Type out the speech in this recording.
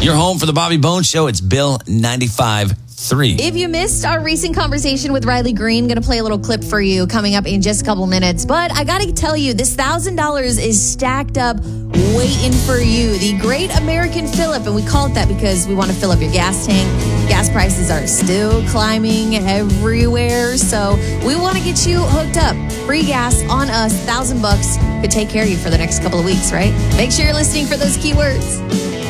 You're home for the Bobby Bones Show. It's Bill 95.3. If you missed our recent conversation with Riley Green, going to play a little clip for you coming up in just a couple minutes. But I got to tell you, this $1,000 is stacked up waiting for you. The Great American Fill-Up, and we call it that because we want to fill up your gas tank. Gas prices are still climbing everywhere, so we want to get you hooked up. Free gas on us, $1,000 could take care of you for the next couple of weeks, right? Make sure you're listening for those keywords.